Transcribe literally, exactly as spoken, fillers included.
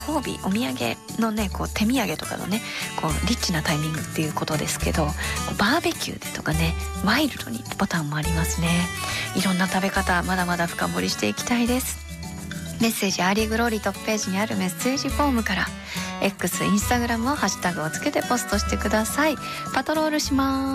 褒美お土産のねこう手土産とかのねこうリッチなタイミングっていうことですけど、バーベキューでとかねワイルドにってパターンもありますね。いろんな食べ方まだまだ深掘りしていきたいです。メッセージアーリーグローリートップページにあるメッセージフォームから X、インスタグラムをハッシュタグをつけてポストしてください。パトロールします。